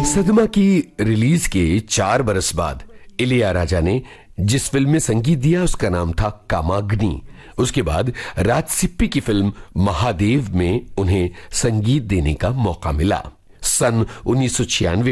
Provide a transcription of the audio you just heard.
सदमा की रिलीज के 4 बरस बाद इलैयाराजा ने जिस फिल्म में संगीत दिया उसका नाम था कामाग्नि। उसके बाद राजसिप्पी की फिल्म महादेव में उन्हें संगीत देने का मौका मिला। सन 1996